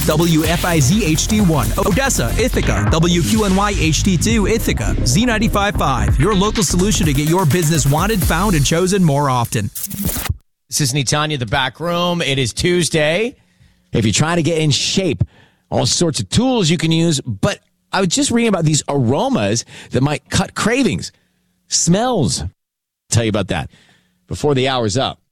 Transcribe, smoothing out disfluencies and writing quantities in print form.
WFIZ HD1, Odessa, Ithaca, WQNY HD2, Ithaca, Z95.5, your local solution to get your business wanted, found, and chosen more often. This is Nitanya, the back room. It is Tuesday. If you're trying to get in shape, all sorts of tools you can use, but I was just reading about these aromas that might cut cravings. Smells. I'll tell you about that before the hour's up.